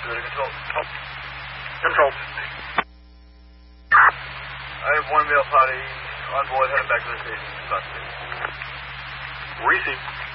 Control. Control. I have one male potty on board headed back to the station. Receive.